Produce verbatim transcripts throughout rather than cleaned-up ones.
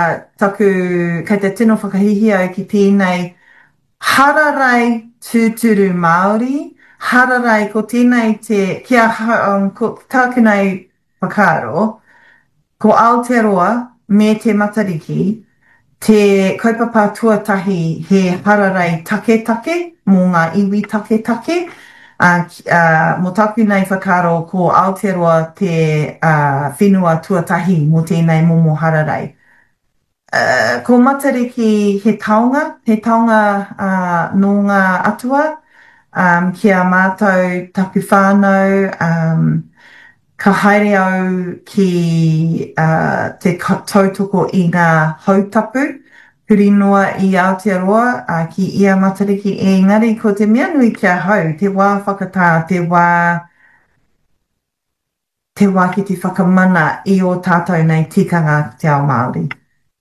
taku, kei te tino whakahihi au ki tēnei hararai tūturu Māori, hararai ko tēnei te, kia um, ko tāku nei whakaaro, ko Aotearoa me te Matariki, te kaupapa tuatahi he hararai take take, mō ngā iwi take take, uh, uh, mō tāku nei whakaaro ko Aotearoa te uh, whenua tuatahi mō tēnei momo hararai. Uh, ko Matariki he taonga, he taonga uh, no ngā atua, um, kia mātou tapu whānau, um, ka haere au ki uh, te tautoko i ngā hautapu, huri noa i Aotearoa, uh, ki ia Matariki e ngari ko te mea nui kia hau, te wā whakatā, te wā, te wā ki te whakamana i o tātou nei tikanga te ao Māori.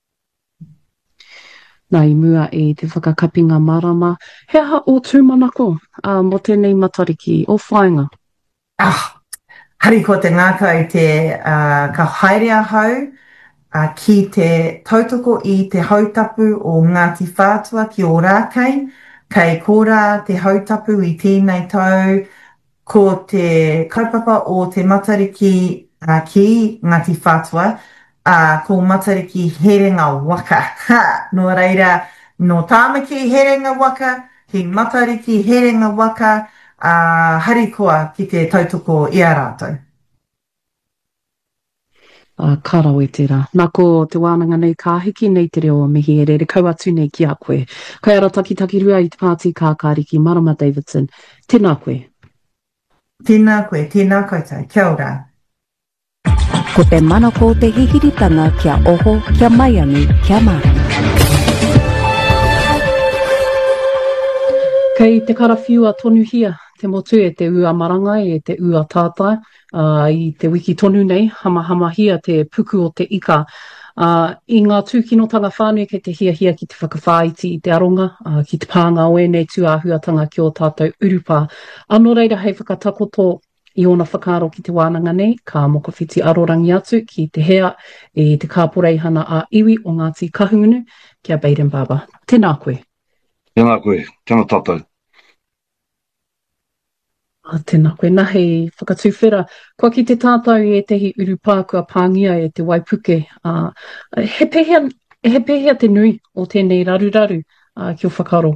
Nā i mua e te whakakapinga marama. He aha o tūmanako uh, mo tēnei Matariki o whainga? Ah, hari ko te ngākau te uh, ka haere ahau uh, ki te tautoko i te hautapu o Ngāti Whātua ki o Rākei, kei kōrā te hautapu i tēnei tau, ko te kaupapa o te Matariki uh, ki Ngāti Whātua, Uh, ko Matariki herenga waka. Ha! No reira, no Tāmaki herenga waka, ki Matariki herenga waka, uh, harikoa ki te tautoko i a rātou. Uh, karau e tērā. Nā ko te wānanga nei ka hiki nei te reo mihi e re re kau atu nei ki a koe. Kai ara taki taki rua i te pāti kākāriki Marama Davidson. Tēnā koe. Tēnā koe, tēnā koutou. Kia ora. Ko te mana ko te hihiritanga kia oho, kia maiangi, kia marama. Kei te karawhiua tonu hia, te motu e te ua marangai, e te ua tātai, uh, i te wiki tonu nei, hama hama hia te puku o te ika. Uh, I ngā tūkinotanga whānui kei te hia hia ki te whakawhāiti i te aronga, uh, ki te pānga o e nei tuāhuatanga ki o tātou urupā. Anō reira hei whakatakoto I ona whakaaro ki te wānanga nei, ka mokowhiti arorangi atu ki te hea e te kāporeihana a iwi o Ngāti Kahungunu, kia Baden Baba. Tēnā koe. Tēnā koe, tēnā tātou. Ah, tēnā koe, nā hei whakatūwhera. Kua ki te tātou e tehi urupā kua pāngia e te Waipuke. Uh, he, pehea, he pehea te nui o tēnei raruraru uh, ki o whakaaro?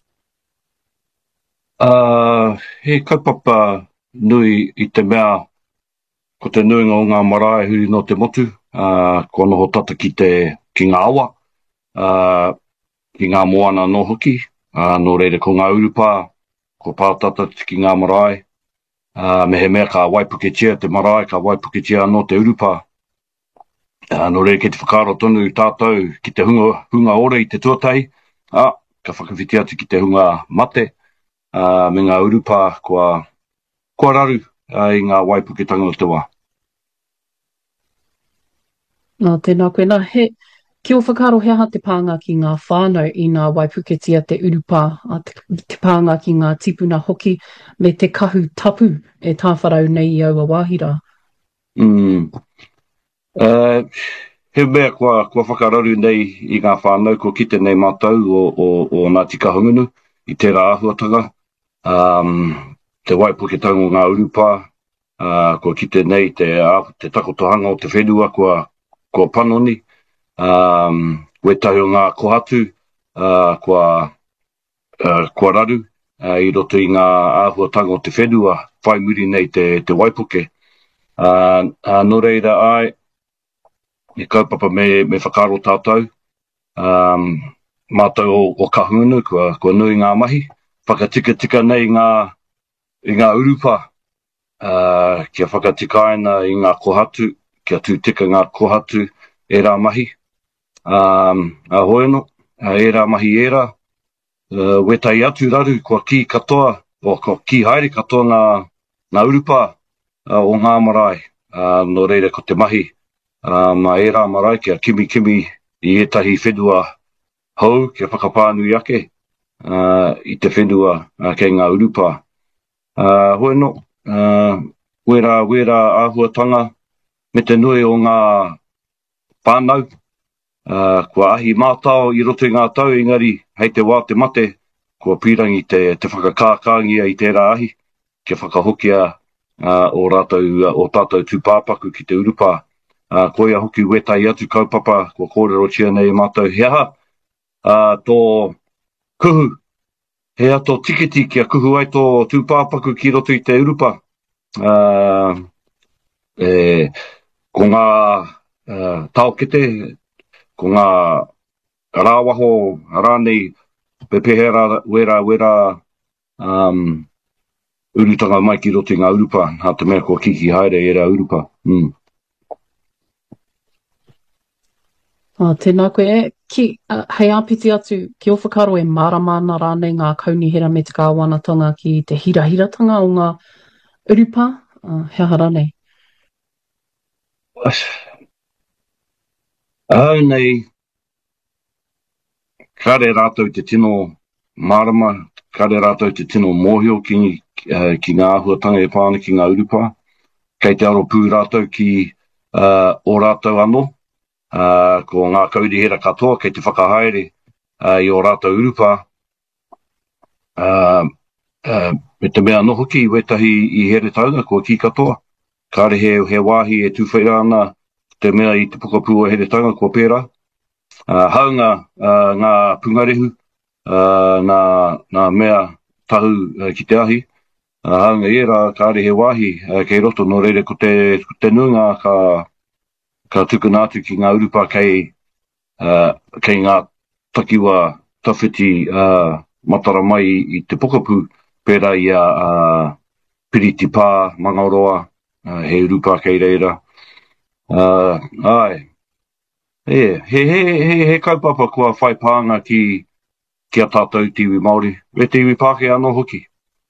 Uh, he kaupapa nui I te mea ko te nuinga o ngā marae huri no te motu, uh, ko noho tata ki te ki ngā awa, uh, ki ngā moana no hoki, uh, no reire ko ngā urupā, ko pātata ki ngā marae, uh, me he mea ka waipuketia te marae, ka waipuketia no te urupā. Uh, no reire ke te whakaaro tonu tātou ki te hunga, hunga ore I te tuatahi, uh, ka whakawhiti atu ki te hunga mate, uh, me ngā urupā kua Kua raru uh, I ngā waipuketanga o te wā. Nā, tēnā koe nā. He, ki o whakaaro he aha te pānga ki ngā whānau I ngā waipuketia te urupā, te, te pānga ki ngā tipuna hoki, me te kahu tapu e tāwharau nei I aua wāhira. Mm. Uh, he mea kua, kua whakararu nei I ngā whānau, ko kite nei mātou o, o, o Ngāti Kahungunu, I tērā āhuatanga. Um, Te waipuketanga o ngā urupā, uh, ko kite nei te, uh, te takotohanga o te whenua kua, kua panoni, um, wetahi o ngā kohatu, uh, kua, uh, kua raru, uh, I roto I ngā āhuatanga o te whenua, whai muri nei te, te waipuke. Uh, uh, no reira ai, e kaupapa me, me whakaro tātou, um, mātou o, o Kahungunu, kua, kua nui ngā mahi, whakatika tika nei ngā, I ngā urupā, uh, kia whakatikaina I ngā kohatu, kia tūtika ngā kohatu e rā mahi. Um, a hoeno, uh, e rā mahi e rā, uh, wetai atu raru, kua ki katoa, o kua ki haere katoa ngā, ngā urupā uh, o ngā marae, uh, no reira ko te mahi. Um, e rā marae, kia kimi kimi I etahi whenua hau, kia whakapānui ake, uh, I te whenua uh, kei ngā urupā. Uh, hoeno, uh, wera, wera āhuatanga me te nui o ngā whānau, uh, kua ahi mātao i roto i ngā tau, engari, hei te wā te mate, kua pirangi te, te whakakākāngia i tērā ahi, ke whakahokia uh, o rātou, uh, o tātou tūpāpaku ki te urupā. Uh, koia hoki wetai atu kaupapa, kua kōrero tia nei mātou. He aha, uh, tō kuhu, he ato tiketi kia kuhu ai tō tūpāpaku ki roto i te urupā. Uh, e, ko ngā uh, taokete, ko ngā rāwaho rānei, pepehera, wera, wera, um, urutanga mai ki roto i ngā urupā. Hā te mea kua kiki haere e rā urupā. Mm. Uh, tēnā koe, ki, uh, hei āpiti atu, ki o whakaro e māramana rānei ngā kaunihera me te kāwanatanga ki te hirahiratanga o ngā urupā, uh, he aha rānei. Au nei, kare rātou te tino mārama, kare rātou te tino mōhio ki, uh, ki ngā ahuatanga e pāna ki ngā urupā. Kei te aro pū rātou ki uh, o rātou anō. Uh, ko ngā kaurihera katoa, kei te whakahaere uh, i o rātou urupā. Uh, uh, me te mea no hoki, wetahi i here taunga, ko ki katoa. Kāre he, he wāhi e tūwhaira ana, te mea i te pukapua here taunga, ko pērā. Uh, haunga uh, ngā pungarehu, uh, ngā, ngā mea tahu uh, ki te ahi. Uh, haunga era, kāre he wāhi, uh, kei roto no reire ko te, ko te nunga ka ka tukunātu ki ngā urupā kei, uh, kei ngā takiwa tawhiti uh, matara mai i te pokapū, pērā i a uh, Piriti Pā, Mangaroa, uh, he urupā kei reira. Uh, ai, e, he, he, he, he kaupapa kua whai pānga ki, ki a tātou tiwi Māori. E te iwi Pāke anō hoki.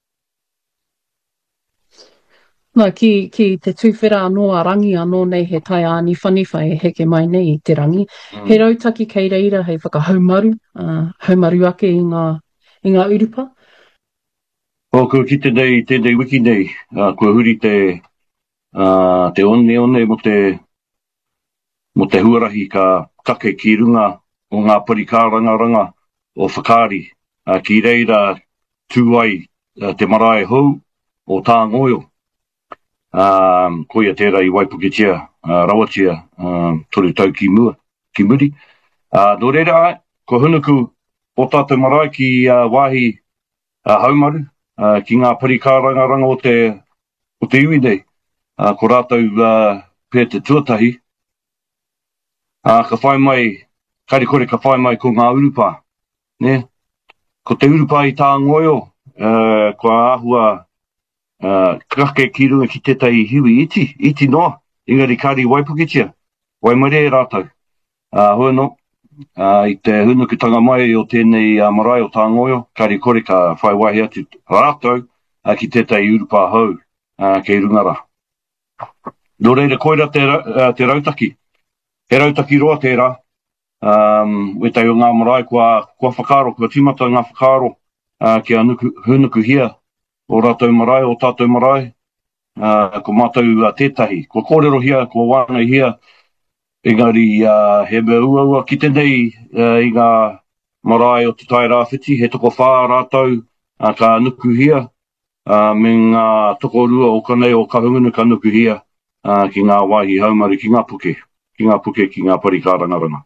Nā, ki, ki te tūwhera anō a rangi anō nei he tai āni whaniwha e heke mai nei i te rangi. Mm. He rautaki kei reira hei whakahaumaru, uh, haumaru ake i ngā, i ngā urupā. O, kua ki te nei, te nei wiki nei, uh, kua huri te, uh, te one one mo te, mo te huarahi ka take ki runga o ngā parikārangaranga o whakaari, uh, ki reira tūai uh, te marae hou o tā ngoio. Um, koia tērā i Waipuketia, uh, Rawatia, um, toru tau ki mua, ki muri. Uh, no reira, ko hunuku o tātou marae ki uh, wāhi uh, haumaru, uh, ki ngā parikārangaranga o te, o te iwi nei, uh, ko rātou uh, pē te tuatahi. Uh, ka whai mai, kari kore ka whai mai ko ngā urupā, ne? Ko te urupā i tā ngoio, uh, ko āhua Uh, kake ki runga ki te tai hiwi iti, iti noa, ingari kāri Waipuketia, Waimare e rātau. Uh, hoi no, uh, i te hunukutanga mai o tēnei uh, marae o tā ngoio, kāri kore ka whai wahi atu rātau uh, ki te tai urupā hau, uh, kei rungara. Nō reira koira te, uh, te rautaki, he rautaki roa tērā, um, wetai o ngā marae kua, kua whakaro, kua timata ngā whakaro, uh, ki a nuku, hunuku hia, o rātou marae, o tātou marae, uh, ko mātou uh, tētahi, ko kōrero hia, ko wāna hia, engari uh, he mea ua ua ki te nei uh, i ngā marae o te tai rāwhiti, he toko whā rātou, uh, ka nuku hia, uh, me ngā toko rua o kanei o ka hungunu ka nuku hia, uh, ki ngā wāhi haumaru, ki ngā puke, ki ngā puke, ki ngā parikārangaranga.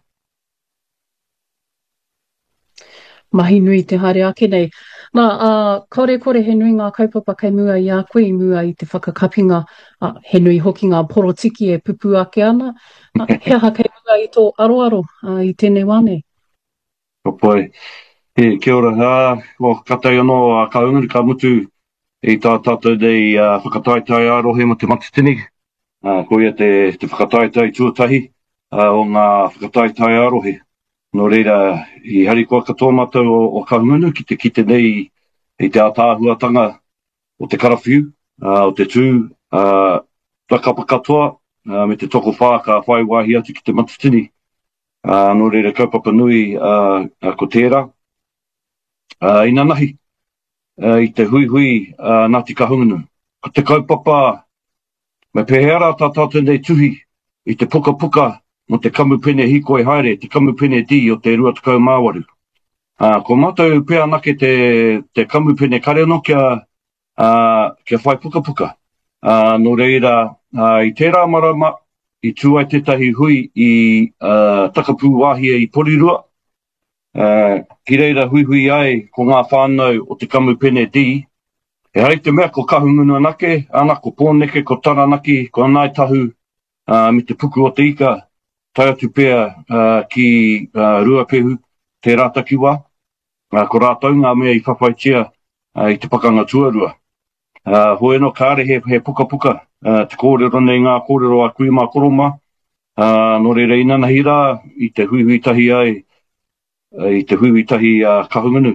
Mahi nui te haere ake nei. Nā, uh, kore kore he nui ngā kaupapa kei mua i a koe i mua i te whakakapinga, uh, he nui hoki ngā porotiki e pupu ake ana. Uh, he aha kei mua i tō aroaro uh, i tēnei wane. Ka pai. He, kia ora. Uh, o, katai anō, uh, ka unguru ka mutu i tā tātou nei uh, whakataitai arohe mo te matitini. Uh, koia te, te whakataitai tuatahi uh, o ngā whakataitai arohe. No reira, i hari kua katoa mātou o, o ka hungunu ki te kite nei i te ātāhuatanga o te karawhiu, uh, o te tū, uh, takapa katoa, uh, me te toko whā ka whai wāhi atu ki te matitini. Uh, no reira, kaupapa nui uh, uh, ko tērā. Uh, ina nahi, uh, i te hui hui uh, Ngāti Kahungunu. Ko te kaupapa, me pehera tā tātou nei tuhi, i te puka puka mo te kamupene hiko e haere, te kamupene di o te rua tukau māwaru. Uh, ko mātou pēr anake te, te kamupene kare no kia, uh, kia whai puka puka. Uh, no reira, uh, i tērā marama, i tūai tētahi hui i uh, takapū wāhia i Porirua. Uh, ki reira hui hui ai ko ngā whānau o te kamupene di. E hai te mea ko kahungunu anake, ana ko pōneke, ko taranaki, ko anai tahu, uh, me te puku o te ika, tai atu pēr uh, ki uh, Ruapehu, te rātakiwa. Uh, ko rātau ngā mea i whawhaitia uh, i te pakanga tuarua. Uh, hoe no kāre he, he puka puka, uh, te kōrero nei ngā kōrero a kui mā koroma, uh, no reira inanahi rā, i te hui hui tahi ai, uh, i te hui hui tahi uh, kahungunu.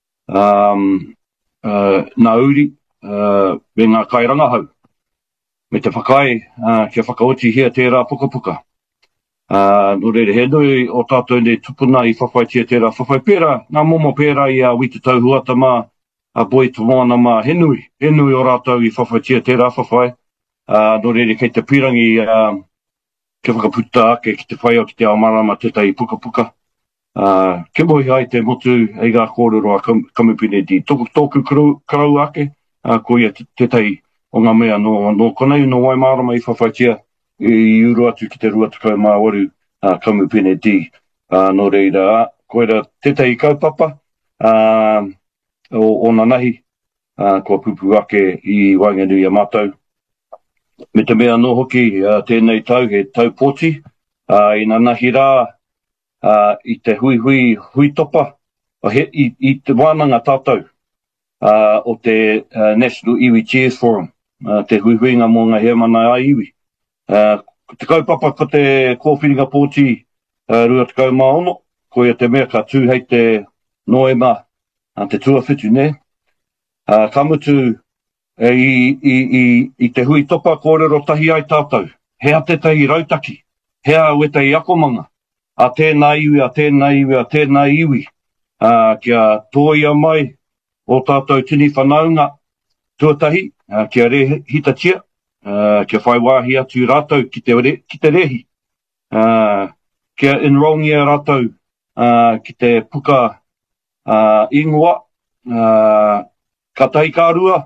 Um, uh, nā uri, uh, me ngā kairangahau. Me te whakai, uh, kia whakaoti hea tērā puka puka. Uh, no reira he nui o tātou nei tupuna i whawhaitia tērā whawhai pērā, ngā momo pērā i a wita tau huata mā, a boi tu moana mā, he nui, he nui o rātou i whawhaitia tērā whawhai. Uh, no reira kei te pirangi, uh, ke whakaputa ake ki te whaia ki te aomarama tētai puka puka. Uh, ke mohi ai te motu e ngā kōrero a kam, kamupene di. Tōku, tōku karau, karau ake, uh, ko ia tētai o ngā mea no, no konei, no waimarama i whawhaitia. I uru atu ki te rua tukau māwaru uh, kamupene di. Uh, no reira, koera tētai kaupapa uh, o, o nā nahi, uh, kua pupu ake i Wainganui a mātou. Me te mea no hoki uh, tēnei tau, he tau pōti, uh, i nā nahi rā, uh, i te hui hui hui topa, uh, he, i, i te wānanga tātou, uh, o te uh, National Iwi Cheers Forum, uh, te hui hui ngā mō ngā hea mana a iwi. Uh, te kaupapa ko te kōwhiringa pōti uh, rua te kau maono, ko ia te mea ka tū hei te noema uh, te tuawhitu ne. Uh, ka mutu uh, i, i, i, i te hui topa kōrero tahi ai tātou. Hea tētahi rautaki, hea wetahi akomanga, a tēnā iwi, a tēnā iwi, a tēnā iwi. Uh, kia tōia mai o tātou tini whanaunga tuatahi, uh, kia re hitatia. Uh, kia whai wāhi atu rātou ki te, re, ki te rehi. Uh, kia enrongia rātou uh, ki te puka uh, ingoa, uh, ka tahi kārua,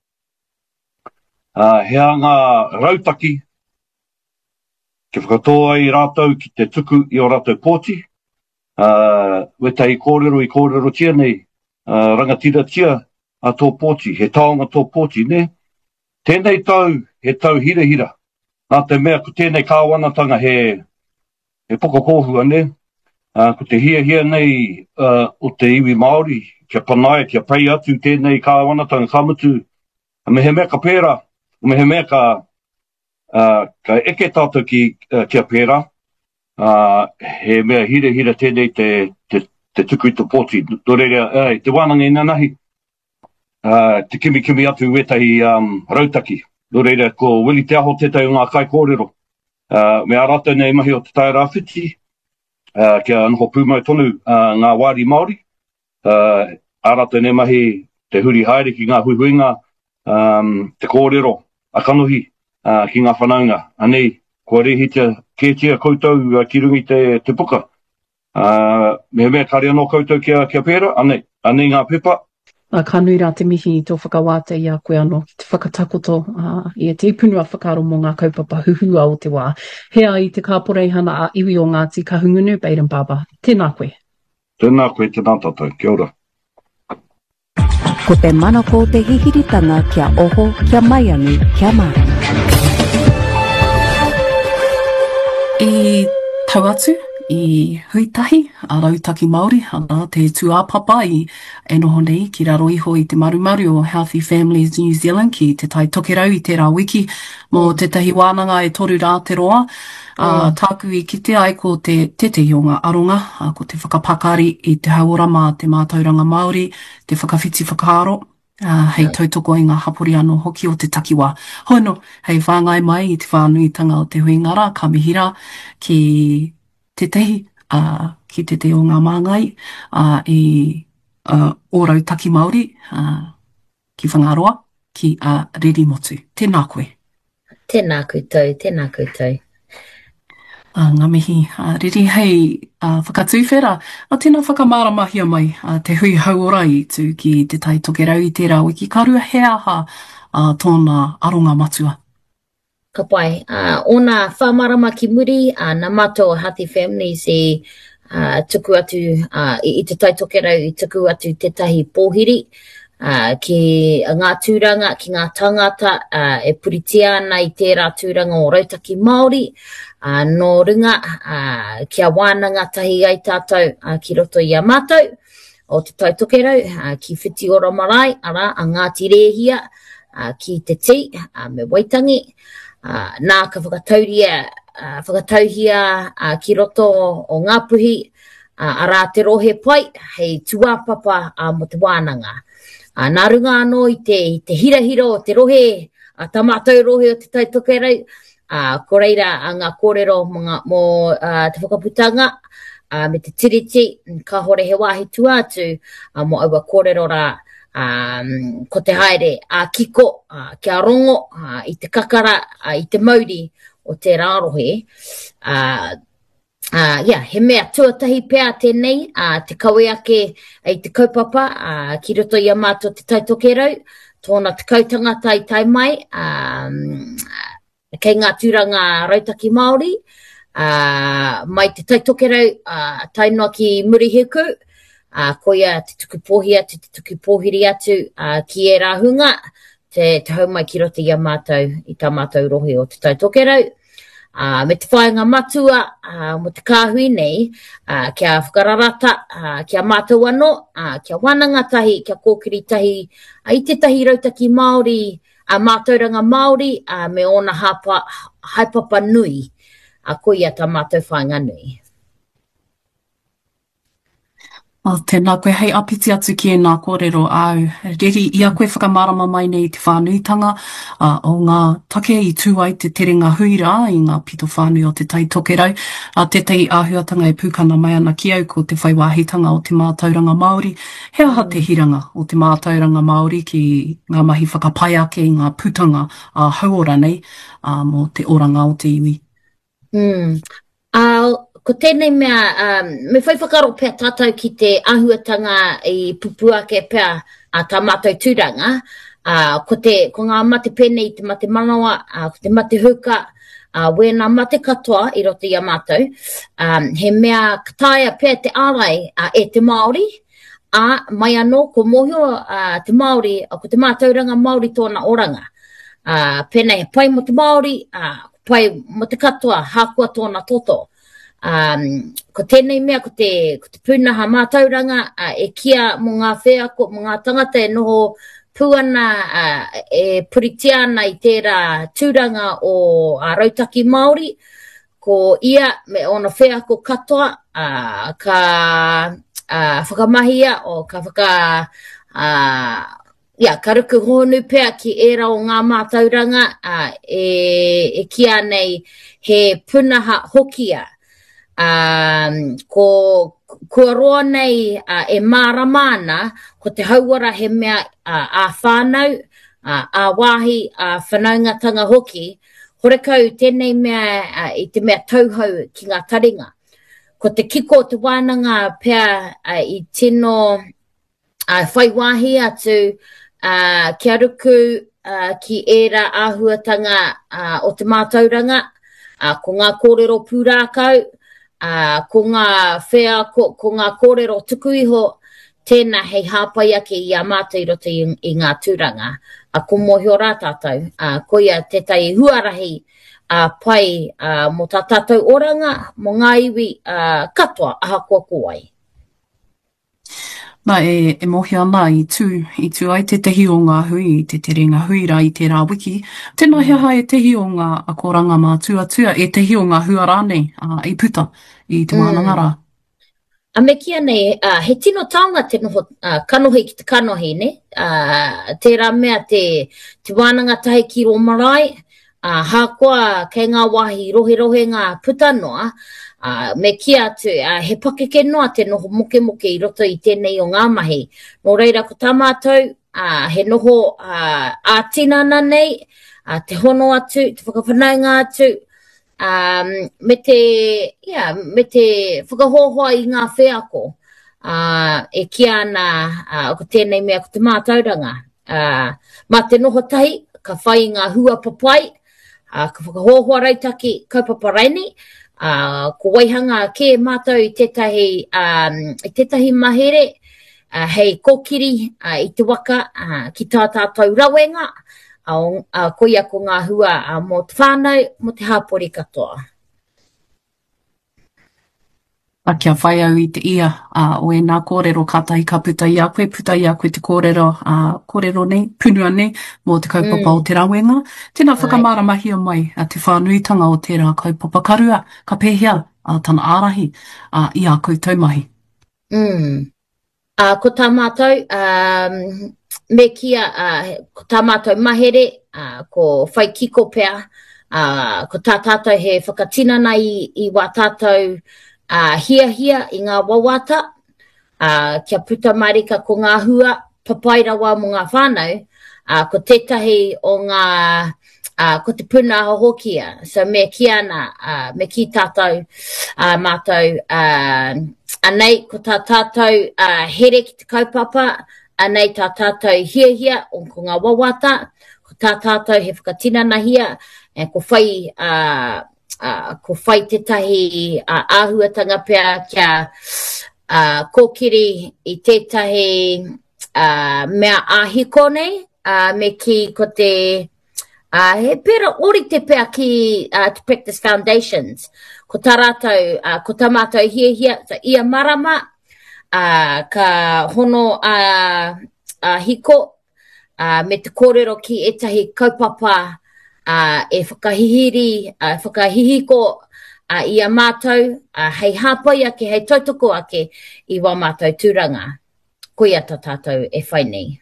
uh, hea ngā rautaki, kia whakatoa i rātou ki te tuku i o rātou pōti, uh, wetahi kōrero i kōrero tia nei, uh, rangatira tia a tō pōti, he taonga tō pōti, ne? Tēnei tau, he tau hira hira. Nā te mea, ko tēnei kāwanatanga he, he poko kōhua, ne? Uh, ko te hia hia nei uh, o te iwi Māori, kia panaia, kia pei atu tēnei kāwanatanga kamutu. Me he mea ka pērā, me he mea ka, uh, ka eke tātou ki, uh, kia pērā. Uh, he mea hira hira tēnei te, te, te tuku i te pōti. Tō reira, uh, te wānanga ina nahi. Uh, te kimi kimi atu wetahi um, rautaki. No reira, ko Willi Te Aho tētai o ngā kai kōrero. Uh, me arata nei mahi o te tai rāwhiti, uh, kia anho pūmau tonu uh, ngā wāri Māori. Uh, arata nei mahi te huri haere ki ngā huihuinga, um, te kōrero, a kanohi, uh, ki ngā whanaunga. Anei, kua rehita kētia koutou uh, ki rungi te, te puka. Uh, me mea kare anō koutou kia, kia pēra, anei, anei ngā pepa. A ka nui rā te mihi i tō whakawāte i a koe anō, ki te whakatakoto, uh, i te ipunua whakaro mō ngā kaupapa huhua o te wā. Hea i te kāporehana a iwi o Ngāti Kahungunu, Baden Baba. Tēnā koe. Tēnā koe, tēnā tātou. Kia ora. Ko te manako te hihiritanga kia oho, kia maiangi, kia marama. I tau atu, i huitahi, a rautaki Māori, ana te tuāpapa i e noho nei ki raro iho i te marumaru o Healthy Families New Zealand ki te tai tokerau i tērā wiki mō tētahi wānanga e toru rā te roa. Uh, tāku i kite ai ko te tete i o ngā aronga, uh, ko te whakapakari i te hauorama te mātauranga Māori, te whakawhiti whakaaro, uh, hei tautoko i ngā hapori anō hoki o te takiwā. Hono, hei whāngai mai i te whānuitanga o te huingara, ka mihira ki te tehi, uh, ki te te o ngā māngai, uh, i uh, ōrau taki Māori, uh, ki Whangaroa, ki uh, Riri Motu. Tēnā koe. Tēnā koutou, tēnā koutou. Uh, ngā mihi, uh, riri hei uh, whakatūwhera, a tēnā whakamaramahia mai uh, te hui hauora i tū ki te tai tokerau i tērā wiki karua he aha uh, tōna aronga matua. Ka pai, uh, ona whamarama ki muri, uh, nā mātou Healthy Families i uh, tuku atu, uh, i, i te tai tokerau i tuku atu te tahi pōhiri, uh, ki ngā tūranga, ki ngā tangata, uh, e puritia ana i tērā tūranga o Rautaki Māori, Uh, no runga, uh, kia wānanga tahi ai tātou uh, ki roto i a mātou, o te tai tokerau, uh, ki whiti ora marae, ara, a Ngāti Rēhia, uh, ki te ti, uh, me Waitangi, uh, nā ka whakatauria, uh, whakatauhia uh, ki roto o Ngāpuhi, uh, ara te rohe pai, hei tuāpapa uh, mo te wānanga. Uh, nā runga anō i te, i te hirahiro o te rohe, uh, tā mātou rohe o te tai tokerau, Uh, ko reira a ngā kōrero mo, ngā, mo uh, te whakaputanga, uh, me te tiriti, ka hore he wāhi tu atu, uh, mo aua kōrero rā, um, ko te haere a kiko, uh, kia rongo, uh, i te kakara, uh, i te mauri o te rārohe. Uh, uh, yeah, he mea tuatahi pēr tēnei, uh, te kawe ake i te kaupapa, uh, ki roto i a mātou te tai tokerau, tōna te kautangata i tai mai, um, kei ngā tūranga Rautaki Māori, uh, mai te tai tokerau, uh, tainoa ki Murihiku, uh, koia te tuku pōhi atu, te tuku pōhiri atu, uh, ki e rāhunga, te, te haumai ki roti i a mātou, i tā mātou rohe o te tai tokerau. Uh, me te whaenga matua, uh, mo te kāhui nei, uh, kia whakararata, uh, kia mātou anō, uh, kia wānanga tahi, kia kōkiri tahi, uh, i te tahi Rautaki Māori, a mātauranga Māori, a me ona hapa, haipapa nui, a koia tā mātou whainga nui. Oh, tēnā koe hei apiti atu ki e nā kōrero au. Reri, ia koe whakamarama mai nei te whānuitanga uh, o ngā take i tū ai te terenga huira i ngā pito whānui o te tai tokerau. Uh, te tei āhuatanga e pūkana mai ana ki au ko te whaiwāhitanga o te mātauranga Māori. He aha te hiranga o te mātauranga Māori ki ngā mahi whakapai ake i ngā putanga uh, hauora nei uh, mo te oranga o te iwi. Mm. Uh, Ko tēnei mea, um, me whai whakaro pēr tātou ki te āhuatanga i pupu ake pēr a tā mātou tūranga. Uh, ko, te, ko ngā mate pēne i te mate manawa, uh, ko te mate huka, uh, wēnā mate katoa i roto i a mātou. Um, he mea kataia pēr te ārai uh, e te Māori, a mai anō ko mohio uh, te Māori, uh, ko te mātauranga Māori tōna oranga. Uh, pēnei pai mo te Māori, uh, pai mo te katoa, hākua tōna toto. Um, ko tēnei mea, ko te, ko te pūnaha mātauranga, uh, e kia mo ngā whea, ko mo ngā tangata e noho puana uh, e puritiana i tērā tūranga o uh, Rautaki Māori, ko ia me ona whea ko katoa, uh, ka uh, whakamahia o ka whaka, uh, ia, ka ruku honu pēr ki era o ngā mātauranga, uh, e, e kia nei he pūnaha hokia. Um, ko kua roa nei uh, e māramana ko te hauara he mea uh, a whānau, uh, a wāhi, a uh, whanaungatanga hoki, horekau tēnei mea uh, i te mea tauhau ki ngā taringa. Ko te kiko te wānanga pēr uh, i tino uh, whai wāhi atu uh, kia ruku uh, ki era āhuatanga uh, o te mātauranga, uh, ko ngā kōrero pūrākau, Uh, ko ngā whea, ko, ko ngā kōrero tuku iho, tēnā hei hāpai ake i a mātou i roto i, i ngā tūranga. A ko mohio rā tātou, uh, ko ia te tai huarahi uh, pai uh, mo tā tātou oranga, mo ngā iwi uh, katoa aha kua kuai. Nā e, e mohi ana i tū, i tū ai te tehi o ngā hui, i te terenga huira i tērā wiki. Tēnā he aha e tehi o ngā akoranga mā tuatua, e tehi o ngā hua rānei uh, i puta i te wānanga rā. Mm. A me kia nei, uh, he tino taonga te noho, uh, kanohi ki te kanohi, ne? Uh, tērā mea te, te wānanga tahi ki ro marae, uh, hākua kei ngā wahi rohe rohe ngā putanoa, Uh, me kia atu, uh, he pakeke noa te noho moke moke i roto i tēnei o ngā mahi. Nō reira ko tā mātou, uh, he noho uh, ātinana nei, uh, te hono atu, te whakawhanaunga atu, um, me te, yeah, me te whakahohoa i ngā wheako, uh, e kia ana, uh, ko tēnei mea ko te mātauranga. Uh, ma te noho tahi, ka whai ngā hua papai, uh, ka whakahohoa raitaki kaupapa raini, uh, ko waihanga ke mātau i tētahi, um, i tētahi mahere, uh, hei kōkiri uh, i te waka uh, ki tā tātou rawenga, uh, uh, ko ia ko ngā hua uh, mō te whānau, mō te hāpori katoa. A kia whai au i te ia, uh, o e nā kōrero kātahi ka puta i a koe, puta i a koe te kōrero, uh, kōrero nei, punua nei, mō te kaupapa mm. o te rawenga. Tēnā whakamaramahi mai a te whānuitanga o tērā kaupapa karua, ka pēhea uh, tana ārahi uh, i a koe taumahi. Mm. Uh, ko tā mātou, um, me kia, uh, ko tā mātou mahere, uh, ko whai kiko pēr, uh, ko tā tātou he whakatinana i, i wā tātou uh, hia hia i ngā wawata, uh, kia puta marika ko ngā hua, papai rawa mo ngā whānau, uh, ko tētahi o ngā, uh, ko te puna hohokia, so me kia ana, uh, me ki tātou uh, mātou, uh, anei ko tā tātou uh, here ki te kaupapa, anei tā tātou hia hia o ko ngā wawata, ko tā tātou he whakatinana hia, e ko whai, uh, uh, ko whai tētahi uh, āhuatanga pēr kia uh, kōkiri i tētahi uh, mea āhiko nei, uh, me ki ko te, uh, he pēra ori te pēr ki uh, to practice foundations, ko tā rātou, uh, ko tā mātou hia hia, so ia marama, uh, ka hono uh, uh, hiko, uh, me te kōrero ki etahi kaupapa, uh, e whakahihiri, uh, whakahihiko uh, ia mātou, uh, hei hāpai ake, hei tautoko ake, i wā mātou tūranga. Ko ia tā tātou e whai nei.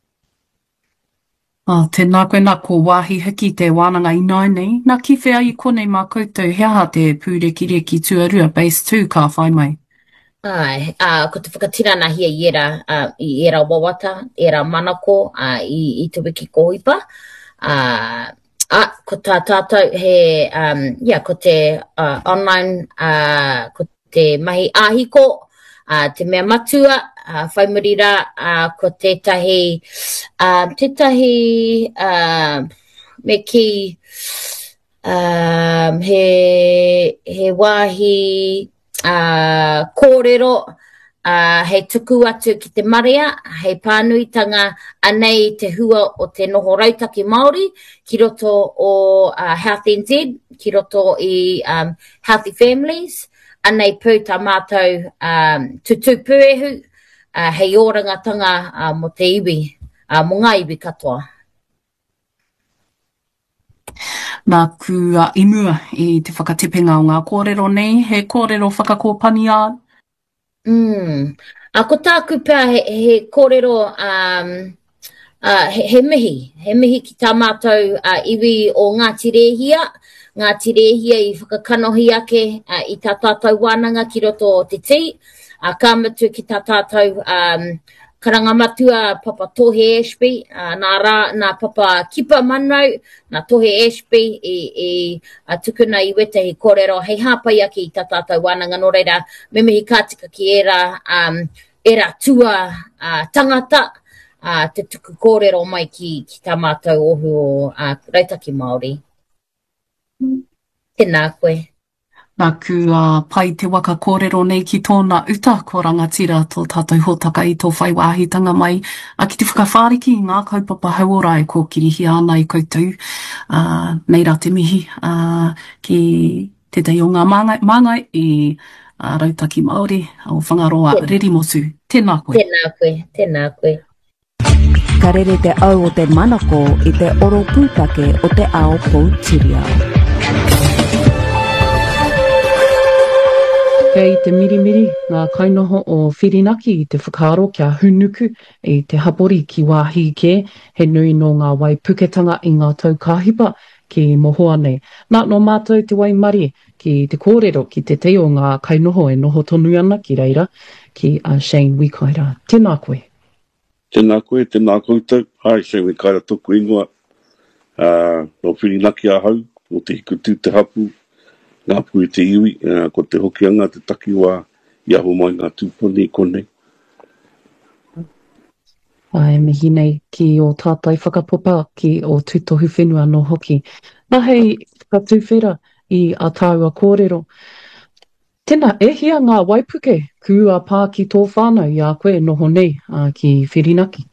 Ah, tēnā koe nā ko wāhi hiki te wānanga i nai nei. Nā ki whea i konei mā koutou heaha te pūreki-reki tuarua base two ka whai mai. Ai, uh, ko te whakatirana hia i era, uh, i era wawata, era manako, uh, i, i te wiki kohipa. Uh, ah, ko tā tātou he, um, yeah, ko te uh, online, uh, ko te mahi āhiko, uh, te mea matua, uh, whaimurira, uh, ko tētahi, uh, tētahi, uh, me ki, um, he, he wāhi, uh, kōrero, uh, hei tuku atu ki te marea, hei pānuitanga anei te hua o te noho rautaki Māori, ki roto o uh, Health N Z, ki roto i um, Healthy Families, anei pū tā mātou um, tutu pūehu, uh, hei orangatanga uh, mo te iwi, uh, mo ngā iwi katoa. Nā ku uh, imua i te whakatepenga o ngā kōrero nei, he kōrero whakakōpani ā? Mm. A ko tāku pēr he, he kōrero um, uh, he, he mihi, he mihi ki tā mātou uh, iwi o Ngāti Rēhia, Ngāti Rēhia i whakakanohi ake uh, i tā tātou wānanga ki roto o te ti, uh, ka matu ki tā tātou um, karangamatua Papa Tohe Ashby, uh, nā, rā, nā Papa Kipa Manau, nā Tohe Ashby i, i uh, tukuna i wetahi kōrero, hei hāpai ake i tā tātou wānanga no reira, me mihi kātika ki era, um, era tua uh, tangata, uh, te tuku kōrero mai ki, ki tā mātou ohu o uh, Rautaki Māori. Tēnā koe. Nā ku uh, pai te waka kōrero nei ki tōna uta ko rangatira tō tātou hōtaka i tō whai wāhitanga mai. A ki te whakawhāriki i ngā kaupapa hauora e kōkirihi ana i koutou. Uh, nei rā te mihi uh, ki tētai o ngā māngai, māngai i uh, Rautaki Māori o Whangaroa Reri Mosu. Tēnā koe. Tēnā koe, tēnā koe. Ka rere te au o te manako i te oro pūtake o te ao Poutirau. Kei te mirimiri, ngā kainoho o Whirinaki i te whakaaro kia hunuku i te hapori ki wāhi ke, he nui no ngā wai puketanga i ngā tau kāhipa ki mohoa nei. Nā no mātou te wai mari ki te kōrero ki te te o ngā kainoho e noho tonu ana ki reira ki uh, Shane Wikaira. Tēnā koe. Tēnā koe, tēnā koutou. Hai, Shane Wikaira tōku ingoa. Uh, no Whirinaki ahau, o te hikutu te hapu. ngā pui te iwi, uh, ko te hokianga te takiwa i aho mai ngā tūpuni konei. Ai, mihi nei ki o tātai whakapopa ki o tūtohu whenua no hoki. Nā hei whakatūwhera i a tāua kōrero. Tēnā, e hia ngā waipuke kua pā ki tō whānau i a koe noho nei uh, ki Whirinaki?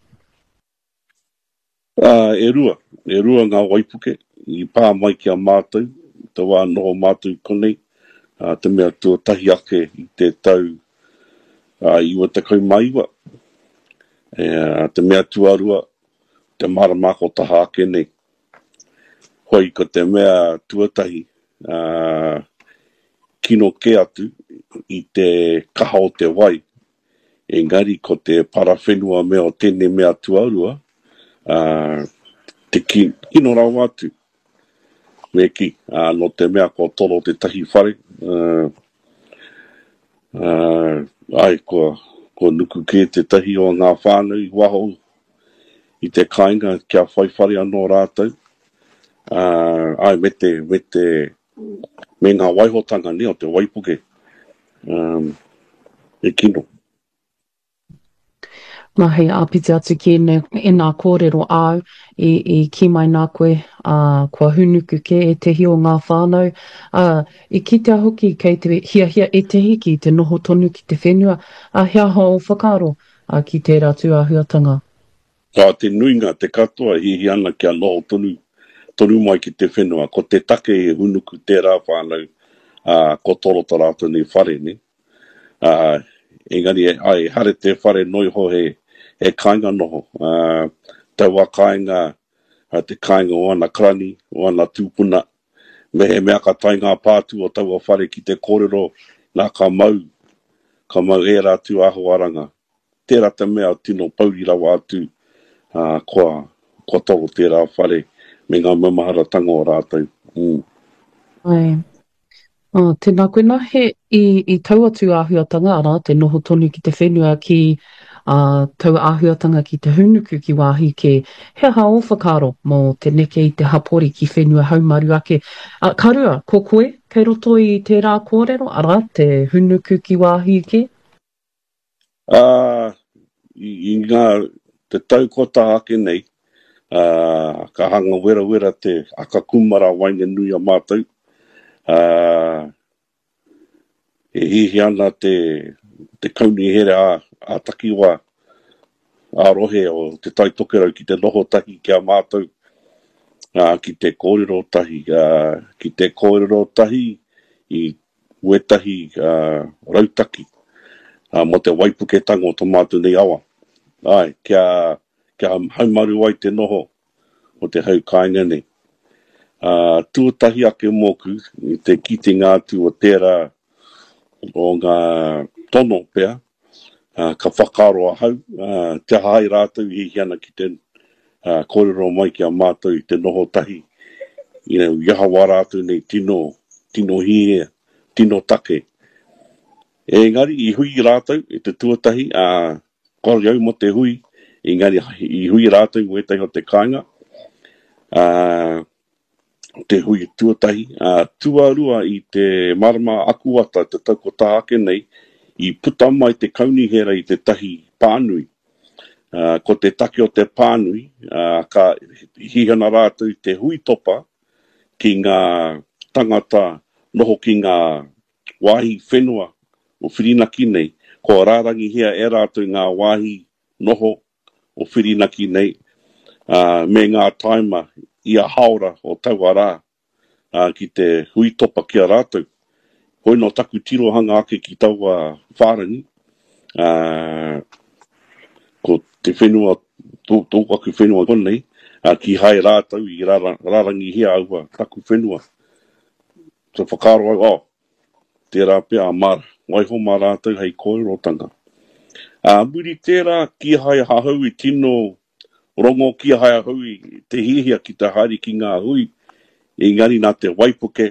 Uh, e rua, e rua ngā waipuke i pā mai ki a mātou, te wā noho mātou konei, uh, te mea tuatahi ake i te tau uh, i wa te kau maiwa. E, uh, te mea tuarua, te marama ko taha ake nei. Hoi ko te mea tuatahi uh, kino ke atu i te kaha o te wai. Engari ko te parawhenua mea o tēne mea tuarua, uh, te ki, kino rau atu. Me ki, uh, no te mea ko toro te tahi whare. Uh, uh, ai, ko, ko nuku ke te tahi o ngā whānau i waho i te kāinga kia whai whare anō rātou. Uh, ai, me te, me te, me ngā waihotanga ne o te waipuke. Um, e kino. Nā hei āpiti atu ki ne, e nā kōrero au i, i ki mai nā koe uh, kua hunuku ke e tehi o ngā whānau. Uh, I kitea hoki kei te hia hia e tehi ki te noho tonu ki te whenua. Uh, hea hao whakaro uh, ki tērā tuahuatanga. Ka te nuinga, te katoa, hihi ana kia noho tonu, tonu mai ki te whenua. Ko te take e hunuku tērā whānau, uh, ko toro tarātou ni whare ni. Uh, engari, ai, hare te whare noi ho he, he kāinga noho. Uh, te wā kāinga, uh, te kāinga o ana krani, o ana tūpuna. Me he mea ka tai ngā pātu o taua whare ki te kōrero, nā ka mau, ka mau e rātu aho aranga. Tērā te mea tino pauri rawa atu, uh, kua, kua toro tērā whare, me ngā mamahara tanga o rātou. Mm. Ai. Oh, tēnā koe nā he i, i tau atu āhuatanga ara, te noho tonu ki te whenua ki uh, tau āhuatanga ki te hunuku ki wāhi ke hea hao whakaro mō te neke i te hapori ki whenua haumaru ake. Uh, karua, ko koe, kei roto i tērā kōrero, ara, te hunuku ki wāhi ke? Uh, i, i ngā, te tau kota ake nei, uh, ka hanga wera wera te aka kumara wainga nui a mātou. Uh, e hihi ana te, te kauni here a, a takiwa a rohe o te tai tokerau ki te noho tahi ki a mātou, uh, ki te kōrero tahi, uh, ki te kōrero tahi i uetahi uh, rautaki, uh, mo te waipuke tango o tomātu nei awa. Ai, kia, kia haumaru ai te noho o te hau kāinga nei. Uh, tuatahi ake moku, i te kiti ngātu o tērā o ngā tono pēr, uh, ka whakaro a hau, uh, te hai rātou i hiana ki te uh, kōrero mai ki a mātou i te noho tahi, you know, iahawa rātou nei tino, tino hie, tino take. E ngari, i hui rātou, i te tuatahi, uh, kore au mo te hui, i ngari, i hui rātou, uetahi o te kāinga, uh, te hui tuatahi, uh, tuarua i te marama akuata, te tauko tāke nei, i puta mai te kaunihera i te tahi pānui. Uh, ko te take o te pānui, uh, ka hihana rātou i te hui topa ki ngā tangata noho ki ngā wāhi whenua o Whirinaki nei, ko rārangi hea e rātou ngā wāhi noho o Whirinaki nei, uh, me ngā taima ia haora o tauara uh, ki te hui topa ki a rātou. Hoi no taku tirohanga ake ki taua whārangi. Uh, ko te whenua, tō, tō aku whenua konei, uh, ki hai rātou i rara, rarangi hea aua taku whenua. So whakaro au, oh, tērā pia mara, waiho mā rātou hei kōrerotanga. Uh, muri tērā ki hai hahau i tino rongo kia haia hui, te hihia ki te hari ki ngā hui, i ngari nā te waipuke,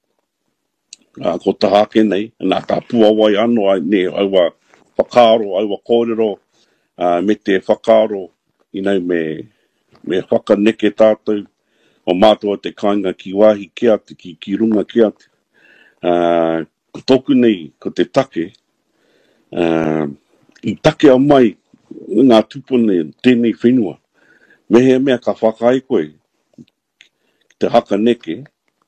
uh, ko te hake nei, nā ka pua wai anō ai ne, aua whakaro, aua kōrero, uh, me te whakaro, i nei me, me whakaneke tātou, o mātua te kāinga ki wāhi ki atu, ki, ki runga ki atu. uh, ko toku nei, ko te take, uh, i take a mai, ngā tupune, tēnei whenua. Me he mea ka whakai koe, te haka neke,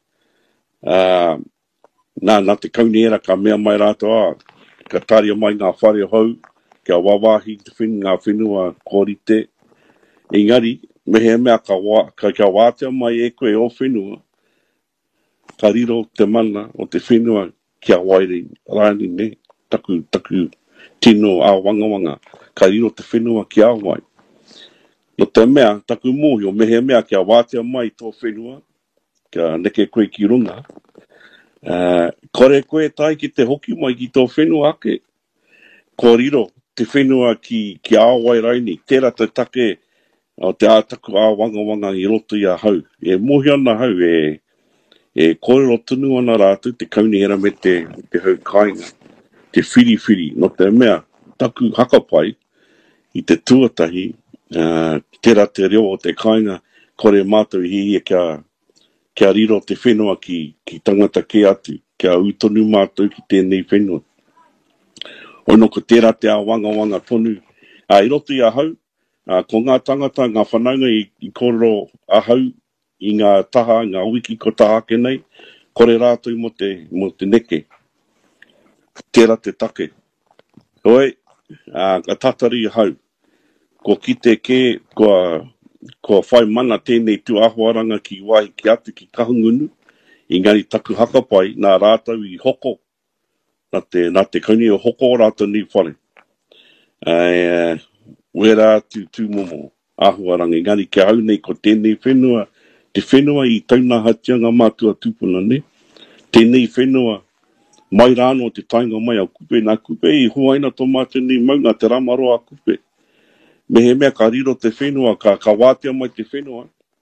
uh, nā, nā te kauni era ka mea mai rātoa, ka taria mai ngā whare hau, kia wawahi te whin, ngā whenua kōrite. Engari, me he mea ka, wā, ka kia wātea mai e koe o whenua, ka riro te mana o te whenua kia wairi rāni ne, taku, taku tino a wanga wanga, ka riro te whenua kia wai. No te mea, taku mohi o me he mea kia wātea mai tō whenua, kia neke koe ki runga, uh, kore koe tai ki te hoki mai ki tō whenua ake, ko riro te whenua ki, ki āwai raini, tērā te take o te ātaku a wanga wanga i roto i a hau. E mohi ana hau, e, e kōrero tunu ana rātu, te kauni hera me te, te hau kāinga, te whiri whiri, no te mea, taku hakapai, i te tuatahi, uh, tērā te reo o te kāinga, kore mātou i hihia kia, kia riro te whenua ki, ki tangata ke atu, kia utonu mātou ki tēnei whenua. Ono ko tērā te a wanga wanga tonu, a i roto i a hau, a, ko ngā tangata, ngā whanaunga i, i kōrero a hau, i ngā taha, ngā wiki ko taha ke nei, kore rātou mo te, mo te neke. Tērā te take. Hoi, a, a tatari i hau, ko ki te ke, kua, kua whai mana tēnei tu ahuaranga ki wahi ki atu ki kahungunu, i ngari taku hakapai, nā rātou i hoko, nā te, nā te kauni o hoko rātou ni whare. Uh, wera tu tu momo ahuaranga, i ngari ki hau nei ko tēnei whenua, te whenua i tauna hatianga mātua tupuna ne, tēnei whenua, mai rāno te tainga mai a kupe, nā kupe i huaina tō mātua ni maunga te ramaro a kupe. Me he mea ka riro te whenua, ka, ka wātea mai te whenua.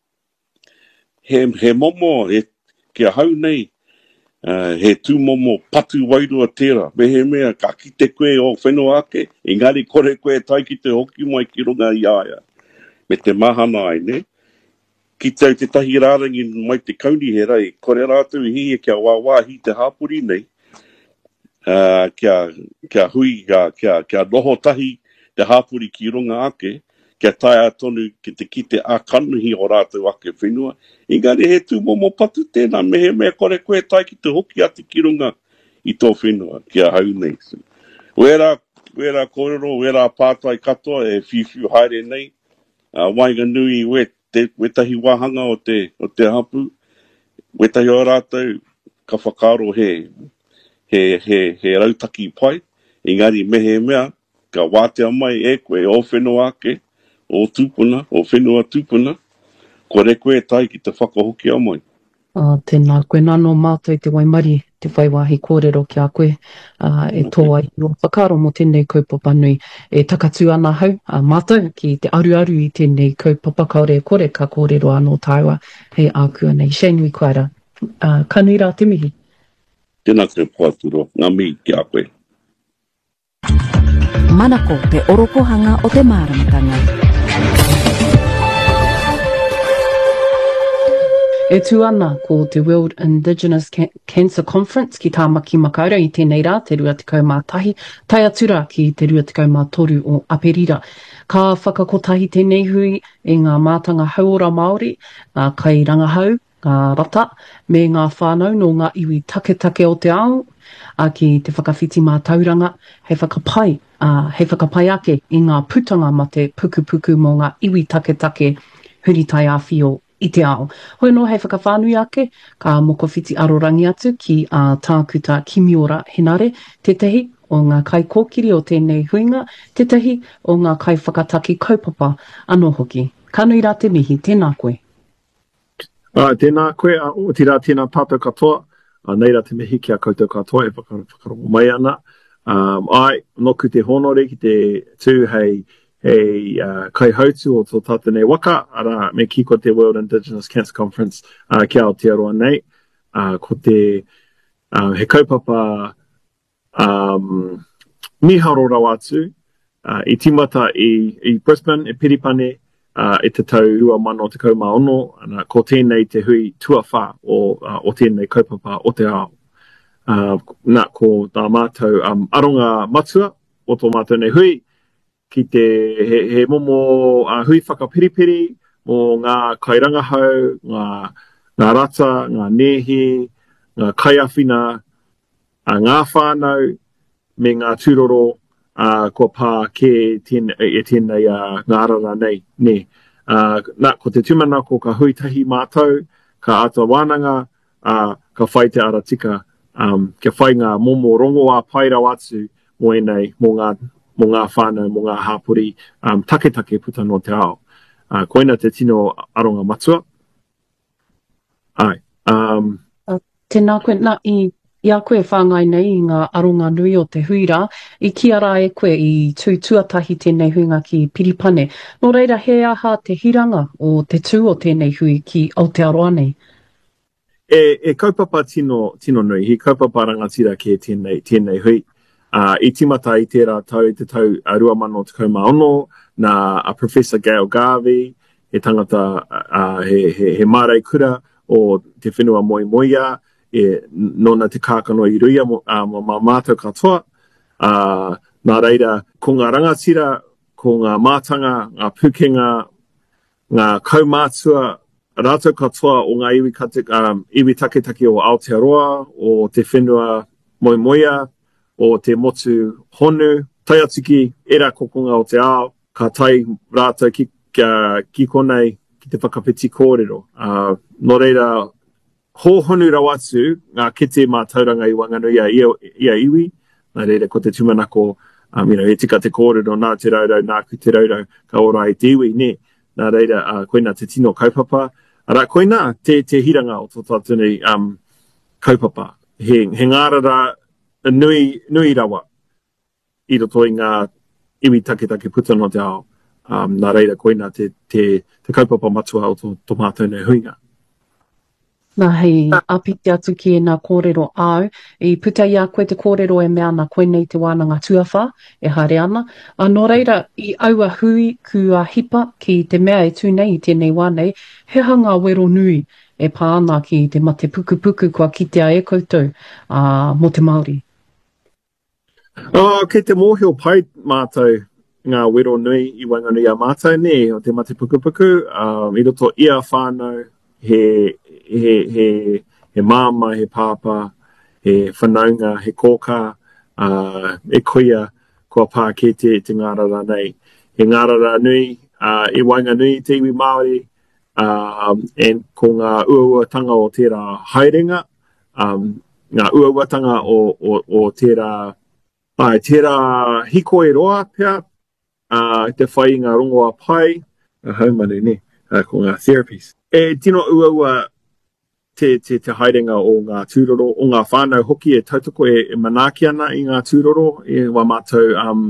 He, he momo, he, kia hau nei, uh, he tū momo patu wairua tērā. Me he mea ka kite koe o whenua ake, engari kore koe tai ki te hoki mai ki runga i aia. Me te mahana ai, ne? Ki tau te tahi rārangi mai te kauni he rai, kore rātou i hia kia wāwāhi te hāpuri nei, uh, kia, kia hui, kia, kia, kia noho tahi, te hāpuri ki runga ake, kia tai atonu ki te kite a kanuhi o rātou ake whenua. Engari he tū momo patu tēnā, me he mea kore koe tai ki te hoki ate ki runga i tō whenua, kia hau nei. Wera, wera kōrero, wera pātai katoa e whiwhiu haere nei, uh, wainga nui we, te, we tahi wāhanga o te, o te hapu, we tahi o rātou ka whakaro he, he, he, he rautaki pai, engari me he mea, ka wātea mai e koe o whenua ake, o tūpuna, o whenua tūpuna, kore koe tai ki te whakahoki a mai. Uh, tēnā koe nāno mātou te waimari, te whaiwahi kōrero ki a koe, uh, e tō ai o whakaro mo tēnei kaupapa nui, e takatu ana hau, uh, mātou ki te aru aru i tēnei kaupapa kaore kore ka kōrero anō tāua, hei ākua nei. Shane ui koera, uh, kanui rā te mihi. Tēnā koe pāturo, ngā mihi ki a koe. Manako te oropohanga o te māramatanga. E tū ana ko te World Indigenous Can- Cancer Conference ki tā maki makaura i tēnei rā, te rua tekau mā tahi, tai atura ki te rua tekau mā toru o Aperira. Ka whakakotahi tēnei hui e ngā mātanga hauora Māori, uh, kai rangahau, ngā rata, me ngā whānau no ngā iwi take take o te ao, a ki te whakawhiti mā tauranga, hei whakapai, uh, hei whakapai ake i ngā putanga ma te puku puku mō ngā iwi take take huritai āwhio i te ao. Hoi no hei whakawhānui ake, ka mokowhiti arorangi atu ki a uh, tākuta Kimiora Henare, te tehi o ngā kai kōkiri o tēnei huinga, te tehi o ngā kai whakataki kaupapa anō hoki. Kanui rā te mihi, tēnā koe. Uh, tēnā koe, uh, o tira tēnā tātou katoa, uh, nei rā te mihi kia koutou katoa e whakaro, whakaro mai ana. Um, ai, noku te honore ki te tū hei, hei uh, kai hautu o tō tātou nei waka, ara me kiko te World Indigenous Cancer Conference uh, kia Aotearoa nei, uh, ko te uh, he kaupapa um, miharo rau atu, uh, i timata i, i Brisbane, e Piripane, uh, e te tau ua mano te kaumā ono, ana ko tēnei te hui tuawha o, uh, o tēnei kaupapa o te ao. uh, nā ko tā mātou um, aronga matua o tō mātou nei hui, ki te he, he momo uh, hui whakapiripiri o ngā kairangahau, ngā, ngā rata, ngā nehi, ngā kaiawhina, uh, ngā whānau, me ngā tūroro uh, ko pā ke tēn, e tēnei uh, ngā arara nei. Ne. Uh, nā, ko te tūmana ko ka huitahi mātou, ka ata wānanga, uh, ka whai te ara tika, um, ka whai ngā momo rongo a pairau atu mo enei, mo ngā, mo ngā whānau, mo ngā hāpuri, um, take take puta no te ao. Uh, koina te tino aronga matua. Ai. Um, uh, tēnā koe, nā i I a koe whāngai nei i ngā aronga nui o te huira, i ki ara e koe i tū tuatahi tēnei huinga ki Piripane. Nō reira, he aha te hiranga o te tū o tēnei hui ki Aotearoa nei? E, e kaupapa tino, tino nui, he kaupapa rangatira ke tēnei, tēnei hui. Uh, I timata i tērā tau, te tau a rua mano te kaumaono, na a Professor Gail Garvey, he tangata, uh, he, he, he mārei kura o te whenua moi moia, e nona te kākano i ruia mo uh, ma mātou katoa. Uh, nā reira, ko ngā rangatira, ko ngā mātanga, ngā pukenga, ngā kaumātua, rātou katoa o ngā iwi, kate, um, iwi taketake o Aotearoa, o te whenua moimoia, o te motu honu, tai atuki, era kokonga o te ao, ka tai rātou ki, uh, ki konei ki te whakapiti kōrero. Uh, no reira, ho honu rau atu, ngā kete mā tauranga i Wanganui ia, ia iwi, nā reira ko te tumanako, um, you know, e tika te kōrero, nā te raurau, nā ku te raurau, ka ora i te iwi, ne, nā reira uh, koina te tino kaupapa, ara koina te, te hiranga o tō tātuni um, kaupapa, he, he ngārara nui, nui rawa, i roto i ngā iwi take take puta no te ao, um, nā reira koina te, te, te kaupapa matua o tō, tō mātou nei huinga. Nā hei apiti atu ki e nā kōrero au, i puta i a koe te kōrero e mea nā koe nei te wānanga tuawha, e haere ana. A no reira, i aua hui kua hipa ki te mea e tūnei i tēnei wānei, he hanga wero nui e pā ana ki te mate puku puku kua kitea e koutou uh, mo te Māori. Oh, kei te mōhio pai mātou ngā wero nui i Wanganui a mātou ne, o te mate puku puku, um, i roto ia whānau, he he he he mama, he papa, he whanaunga, he kōka, uh, e koia kua pā ke te, te ngārara nei. He ngārara nui, uh, e Wanganui te iwi Māori, uh, and ko ngā uauatanga o tērā haerenga, um, ngā uauatanga o, o, o tērā, ai, tērā hiko e roa pia, uh, te whai ngā rongoa pai, uh, haumanu ne, uh, ko ngā therapies. E tino uaua te, te, te haerenga o ngā tūroro, o ngā whānau hoki e tautoko e, e manaaki ana i ngā tūroro, e wā mātou um,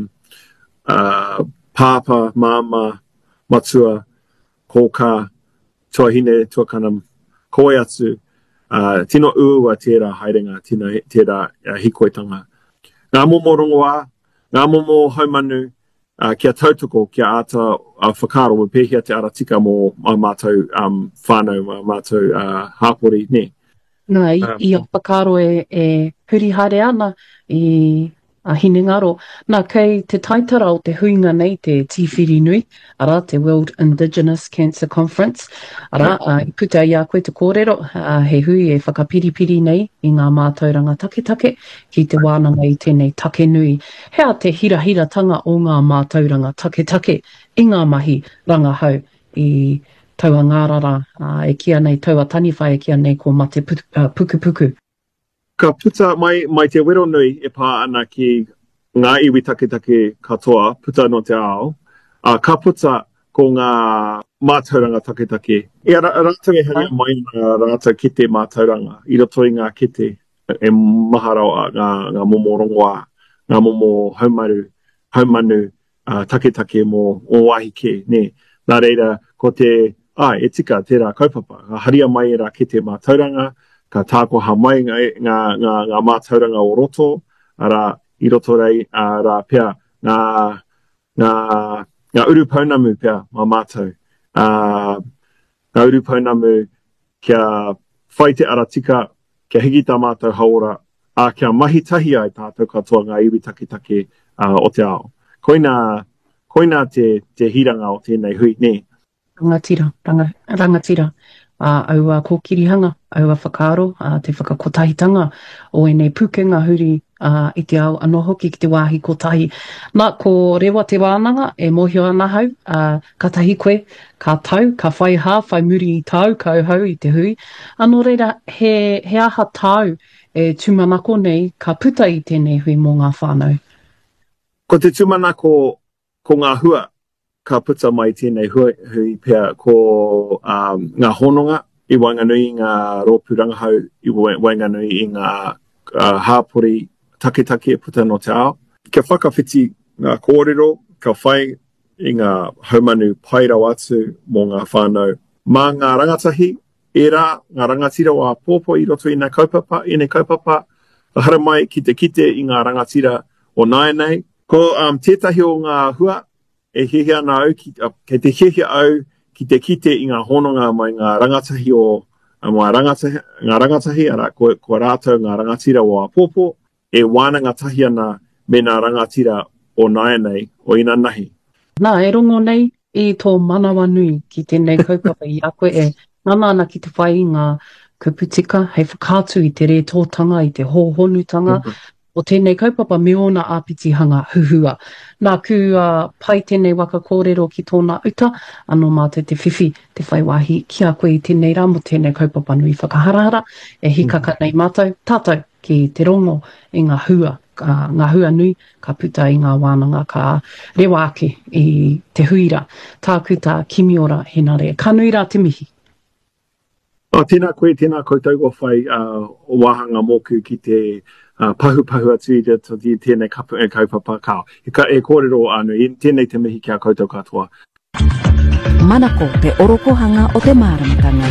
uh, pāpa, māma, matua, kōka, tuahine, tuakanam, koe atu, uh, tino uaua tērā haerenga, tino, tērā uh, hikoitanga. Ngā momo rongoa, ngā momo haumanu, Uh, kia tautoko, kia ata uh, whakaro me pēhia te aratika mō uh, mātou um, whānau, uh, mātou uh, hāpori, ne? Nā, i, um, i a whakaro e, e huri haere ana i a Hinengaro. Nā, kei te taitara o te huinga nei, te tīwhiri nui, ara, te World Indigenous Cancer Conference, ara, uh, i puta i a koe te kōrero, uh, he hui e whakapiripiri nei i ngā mātauranga take take, ki te wānanga i tēnei take nui. Hea te hira hira tanga o ngā mātauranga take take, i ngā mahi rangahau i taua ngārara, uh, e kia nei taua taniwhai, e kia nei ko mate puku uh, puku. puku. Ka puta mai, mai te wero nui e pā ana ki ngā iwi take take katoa, puta no te ao, a ka puta ko ngā mātauranga take take. E ara, rātou e hanga mai ngā rātou kite mātauranga, i roto i ngā kite e maharau ngā, ngā momo rongoa, ngā momo haumaru, haumanu, uh, take take mō o wahike, ne. Nā reira, ko te, ai, e tika tērā kaupapa, haria mai e rā kite mātauranga, ka tākoha mai ngā, ngā, ngā, ngā mātauranga o roto, ara i roto rei, ara pia ngā, ngā, ngā uru paunamu pia mā mātou. Uh, ngā uru paunamu kia whai te aratika, kia hiki tā mātou haora, a kia mahi tahi ai tātou katoa ngā iwi take take uh, o te ao. Koina, koina te, te hiranga o tēnei hui, ne? Rangatira, ranga, rangatira. Uh, aua ko kirihanga, aua whakaaro, uh, te whakakotahitanga o enei pukenga huri uh, i te ao anō hoki ki te wāhi kotahi. Nā, ko rewa te wānanga e mohio ana hau, uh, ka tahi koe, ka tau, ka whai hā, whai muri i tau, ka hau i te hui. Anō reira, he, he aha tau e tūmanako nei, ka puta i tēnei hui mō ngā whānau. Ko te tūmanako ko ngā hua, ka puta mai tēnei hui, hui pia ko um, ngā hononga i wainganui ngā rōpūranga hau, i wainganui i ngā uh, hāpori take take e puta no te ao. Kia whakawhiti ngā kōrero, ka whai i ngā haumanu pairau atu mō ngā whānau. Mā ngā rangatahi, e rā, ngā rangatira o a pōpō i roto i nei kaupapa, i nei kaupapa, hara mai ki te kite i ngā rangatira o Naenei. Ko um, tētahi o ngā hua, e hehe ana au, ki, uh, kei te hehe au ki te kite i ngā hononga mai ngā rangatahi o uh, ngā rangatahi, ngā rangatahi ara, ko, ko rātou ngā rangatira o a pōpō, e wānanga tahi ana me ngā rangatira o Naenei o ina nahi. Nā, e rongo nei i tō manawa nui ki tēnei kaupapa i a koe e ngana ana ki te whai ngā kuputika, hei whakātu i te re tōtanga, i te hōhonutanga, mm-hmm. o tēnei kaupapa me ona āpitihanga huhua. Nā ku uh, pai tēnei waka kōrero ki tōna uta, anō mā te te whiwhi, te whaiwahi ki a koe i tēnei rā mo tēnei kaupapa nui whakaharahara, e hikaka nei mātou, tātou ki te rongo i ngā hua, uh, ngā hua nui, ka puta i ngā wānanga, ka rewa ake i te huira, tāku tā kimiora henare, ka nui rā te mihi. O, tēnā koe, tēnā koutou o whai uh, o wāhanga mōku ki te uh, pahu pahu atu i te tō tēnei kapu e kaupapa kao. E, ka, e kōrero anu, i tēnei te mihi kia koutou katoa. Manako te orokohanga o te māramatanga.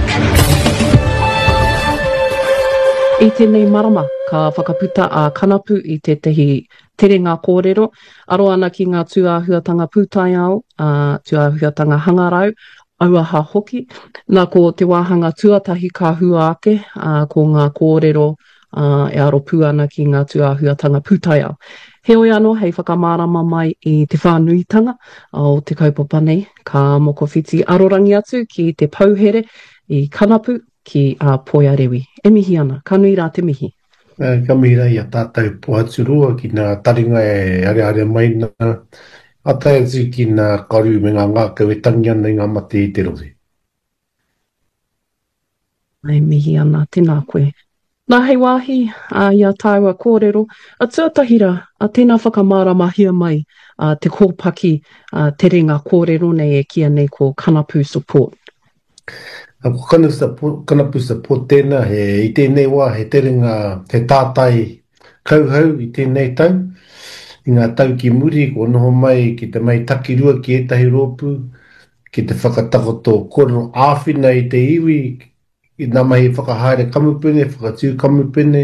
I tēnei marama, ka whakaputa a kanapu i te tehi terenga kōrero, aro ana ki ngā tuāhuatanga pūtai ao, uh, tuāhuatanga hangarau, auaha hoki. Nā ko te wāhanga tuatahi ka hua ake, uh, ko ngā kōrero uh, e aro pū ana ki ngā tuāhuatanga pūtai ao. He oi anō, hei whakamārama mai i te whānuitanga o te kaupapa nei, ka mokowhiti arorangi atu ki te pauhere i kanapu ki a uh, Poia Rewi. E mihi ana, ka nui rā te mihi. Uh, ka mihi rā i a tātou poaturua ki nā taringa e are are mai nā atai atu ki nā karu me ngā ngā kawe tangi ana i ngā mate i te rohe. Ai mihi ana, tēnā koe. Nā hei wāhi, uh, ia tāua kōrero, a tuatahira, a tēnā whakamārama hia mai, uh, te kōpaki, uh, te ringa kōrero nei e kia nei ko Kanapu Support. A ko Kanapu Support tēnā, he, i tēnei wā, he te ringa, he tātai kauhau i tēnei tau, i ngā tau ki muri, ko noho mai ki te mai takirua ki etahi rōpū, ki te whakatakoto kōrero āwhina i te iwi, i nā mai whakahaere kamupene, whakatū kamupene,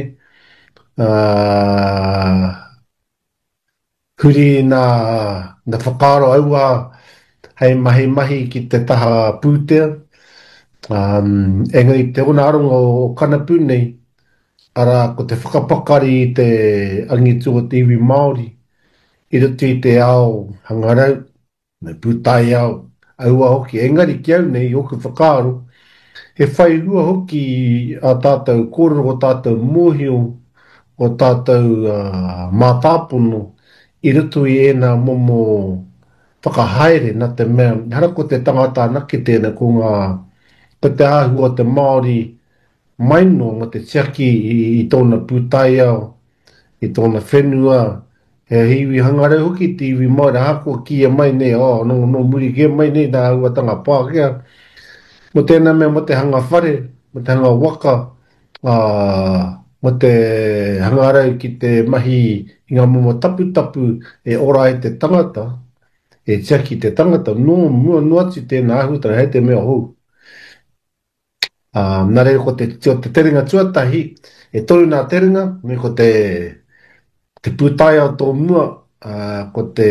uh, huri nā, nā whakaaro aua, hei mahi mahi ki te taha pūtea, um, engari te ona aronga o Kanapu nei, ara ko te whakapakari i te angitu o te iwi Māori, i roto i te ao hangarau, me pūtai ao, aua hoki, engari ki au nei, oku whakaaro, he whai hua hoki a tātou kōrero o tātou mōhio, o tātou uh, mātāpono, i roto i ēnā momo whakahaere nā te mea. Hara ko te tangata nake tēnā ko ngā, ko te āhua te Māori maino, mo te tiaki i, i tōna pūtai ao, i tōna whenua, he hiwi hangarau hoki te iwi Māori, hako kia mai nei, oh, no, no muri kia mai nei, nā auatanga pākea. Mo tēnā mea, mo te hanga whare, mo te hanga waka, uh, mo te hangarau ki te mahi i ngā momo tapu tapu e ora e te tangata, e tiaki te tangata, no mua nuatu tēnā ahutara, hei te mea hou. Uh, nā reo ko te, te, te teringa tuatahi, e toru nā teringa, me ko te te pūtai au tō mua, uh, ko te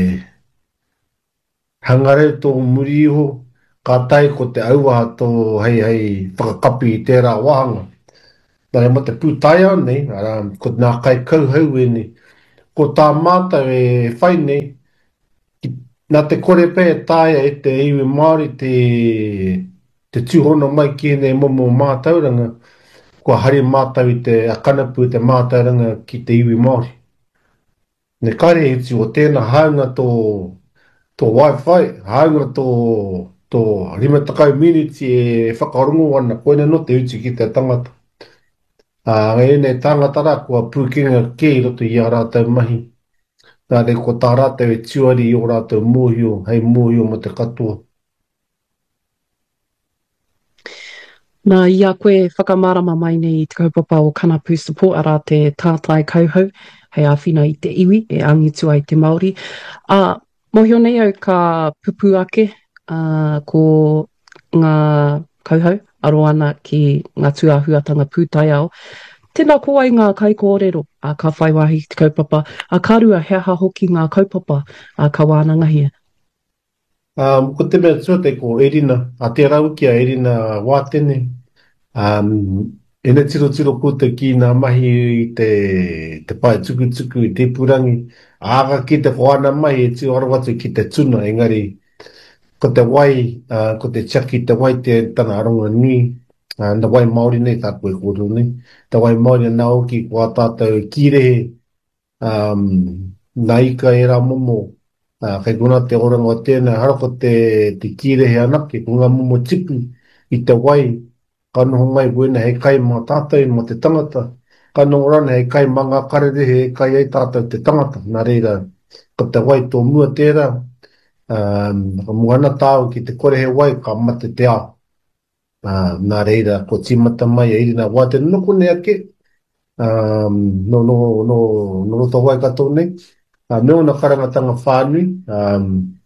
hangarau tō muri iho, ka tai ko te auaha tō hei hei whakakapi i tērā wahanga. Nā mo te pūtai au nei, ara, ko nā kai kau hau e nei. Ko tā mātou e whai nei, ki, nā te kore pē e tāia e te iwi Māori te, te tūhono mai ki nei momo mātauranga, kua hari mātau i te akanapu te mātauranga ki te iwi Māori. Ne kare e tū o tēnā haunga tō, tō Wi-Fi, haunga tō, tō rima takau miniti e whakarongo ana, koina no te uti ki te tangata. Uh, e nei tangata rā kua pūkinga ke i roto i a rātou mahi. Nā re ko tā rātou e tuari i o rātou mōhio, hei mōhio mo te katoa. Nā ia koe whakamārama mai nei i te kaupapa o Kanapu Support arā te tātai kauhau, hei āwhina i te iwi, e angitu ai te Māori. Uh, mohio nei au ka pupu ake uh, ko ngā kauhau, aro ana ki ngā tuahuatanga pūtai ao. Tēnā ko ai ngā kai kōrero, a ka whaiwahi te kaupapa, a karua hea ha hoki ngā kaupapa a ka wānangahia. Um, ko te mea tua te ko Erina, a te rauki a Erina Wātene, um, e ne tiro tiro koutou ki ngā mahi i te, te pae tuku tuku i te purangi, āga ki te whāna mai e tio arawatu ki te tuna, engari, ko te wai, uh, ko te chaki, te wai te tana aronga ni, uh, na wai Māori nei tā koe kōrero nei, te wai Māori nā oki kua tātou kirehe, um, nā ika e rā momo, uh, kei kuna te oranga o tēnā, harako te, te kirehe anake, ko ngā momo tipu i te wai, ka noho mai wena he kai mā tātou mā te tangata, ka noho rana he kai mā ngā karerehe he kai ei tātou te tangata, nā reira, ko te wai tō mua tērā, Um, muana tāu ki te kore he wai ka mate te ao. Uh, nā reira, ko tīmata mai e irina wā te nuku ne ake. Um, no, no, no, no roto wai katou nei. Uh, me ona karangatanga whānui. Um,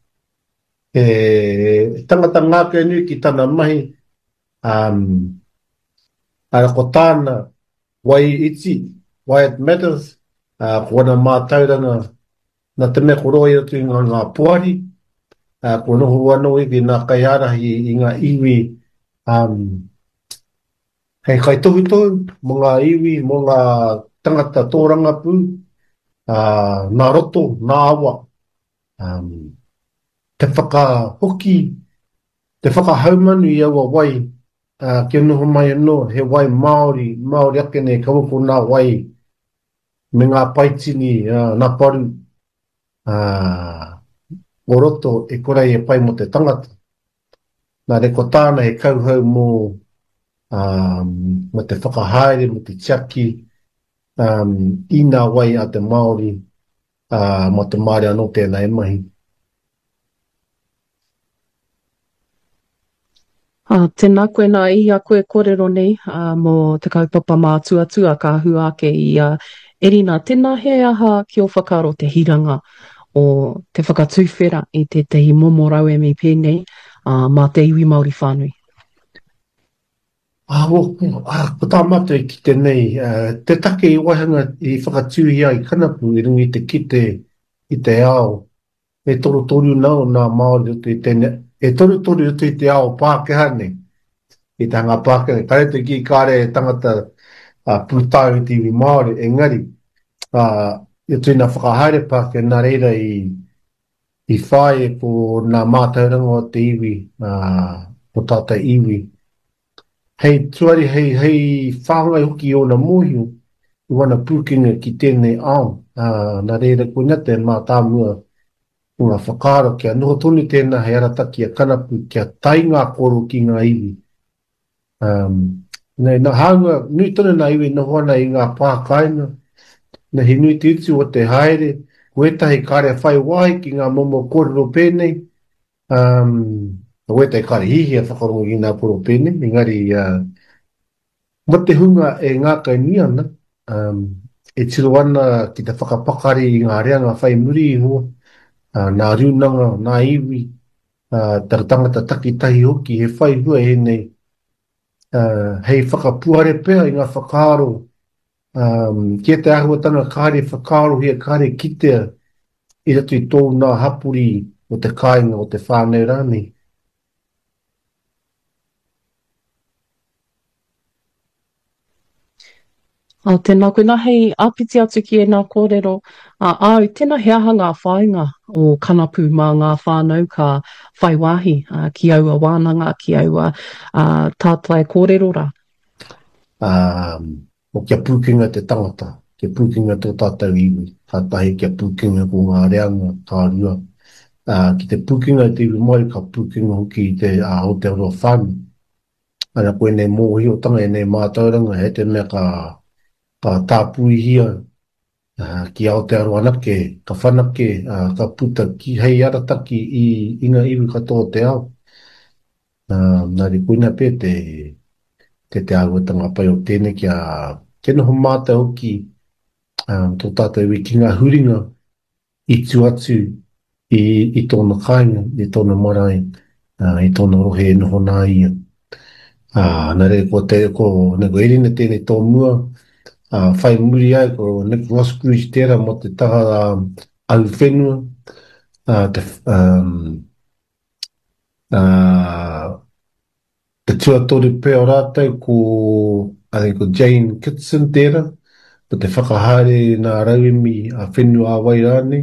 e tangata ngāke nui ki tana mahi. Um, ara ko tāna wai iti, why it matters. Uh, ko wana mātauranga na te mea koroi atu i ngā, ngā puari. Uh, ko noho wano i ki ngā kai arahi i ngā iwi um, hei kai tohu tohu mo ngā iwi, mo ngā tangata tōranga pū, uh, ngā roto, ngā awa, um, te whakahoki, te whakahaumanu i awa wai, uh, kia noho mai anō, he wai Māori, Māori ake nei kawako ngā wai, me ngā paitini, uh, ngā paru, uh, o roto e korei e pai mo te tangata. Nā re ko tāna he kauhau mō, um, mo te whakahaere, mo te tiaki, um, i nā wai a te Māori, uh, mo te Māori anō tēnā e mahi. Uh, tēnā koe nā i a koe kōrero nei, uh, mō te kaupapa mā tuatua ka hua ake i uh, Erina. Tēnā he aha ki o whakaro te hiranga o te whakatūwhera i te tehi momorau e mi pēnei uh, mā te iwi Māori whānui. Ah, o, ah, ko tā mātou i kite nei, uh, te take i wahanga i whakatūhi ai kanapu i rungi te kite i te ao, e toru toru nau nā Māori utu i tēne, e toru toru utu i te ao Pākehā nei, i te hanga Pākehā, kare te ki kāre e tangata uh, pūtāu i te iwi Māori, engari, uh, i tūna whakahaere Pākehā nā reira i, i whae ko nā mātauranga o te iwi, uh, o tātai iwi. Hei tuari, hei, hei whāngai hoki o na mōhio, i wana pūkinga ki tēnei ao, uh, nā reira ko ngate mā tāmua o ngā whakaaro kia noho tonu tēnā hei arataki a kanapu kia tai ngā koro ki ngā iwi. Um, nei, nā hānga, nui tonu nā iwi noho ana i ngā pākaina, na he nui te utu o te haere, ko etahi kāre whai wai ki ngā momo kōrero pēnei, um, ko etahi kāre hihi a whakarongo i ngā kōrero pēnei, engari, uh, mo te hunga e ngā kai ni ana, um, e tiro ana ki te whakapakari i ngā reanga whai muri i ho, uh, nā riunanga, nā iwi, uh, taratangata takitahi hoki, he whai hua e nei, uh, hei whakapuare pēr i ngā whakaaro, Um, kia te ahuatanga kāre whakaaro hia kāre kitea i ratu i tō nā hapuri o te kāinga o te whānau rānei. Uh, tēnā koe nā hei āpiti atu ki e nā kōrero. Uh, au, tēnā he aha ngā whāinga o kanapu mā ngā whānau ka whaiwahi uh, ki aua wānanga, ki aua uh, tātai kōrero rā. Um, o kia pūkinga te tangata, kia pūkinga tō tātou iwi, tātahi kia pūkinga ko ngā reanga kārua. Uh, ki te pūkinga te iwi mai, ka pūkinga hoki i te uh, Aotearoa whānu. Ana koe nei mōhi o tanga e nei mātauranga, he te mea ka, ka tāpui hia uh, ki Aotearoa anake, ka whanake, uh, ka puta ki hei arataki i inga iwi katoa te ao. Uh, nari koina pē te te te ahuatanga pai o tēne kia ke noho māta hoki um, tō tātou i ki ngā huringa i tu atu i, i tōna kāinga, i tōna marae, uh, i tōna rohe e noho nā ia. Uh, nā re ko te ko neko erina tēne tō mua, uh, whai muri ai ko neko Scrooge tēra mo te taha um, au whenua, uh, te, um, uh, te tuatori pēo rātou ko, I think, ko Jane Kitson tēra, ko te whakahare nā rauemi a whenua a Wairane.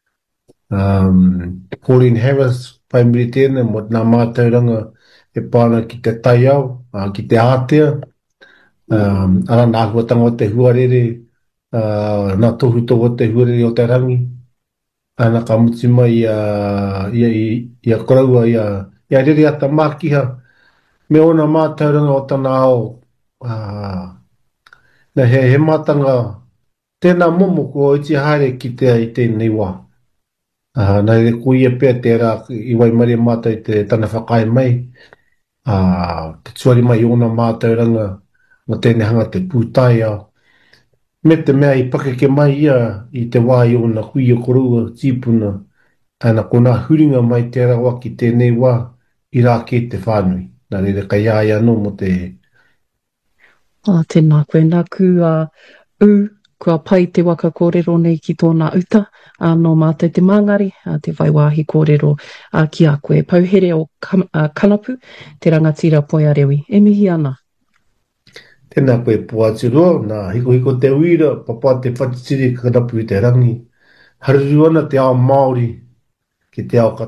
Um, Pauline Harris, paimiri tēnā, mo nā mātauranga e pāna ki te tai au, uh, ki te ātea. Um, ara nā huatanga o te huarere, uh, nā tohu tō o te huarere o te rangi. Ana ka muti mai uh, ia, ia, ia koraua, ia, ia rere ata mākiha, me ona mātauranga o tana ao, uh, na he, he mātanga tēnā momo ko iti haere ki te ai tēnei wā. Uh, na re ko ia pēr tērā i waimare mātai te tana whakai mai, uh, te tuari mai ona mātauranga o tēnei hanga te pūtai ao. Me te mea i pakeke mai ia i te wā i ona kui o korua tīpuna, ana ko nā huringa mai tērā wā ki tēnei wā i rā ke te whānui. Nā re ka iai anō mo te... Ah, tēnā koe nā ku uh, u, kua pai te waka kōrero nei ki tōna uta, uh, no mātou te māngari, uh, te waiwahi kōrero uh, ki a koe. Pauhere o kam, uh, kanapu, te rangatira poi a rewi. E mihi ana. Tēnā koe Puātiroa, nā hiko hiko te uira, papa te whatitiri kanapu i te rangi. Haruru ana te ao Māori ki te ao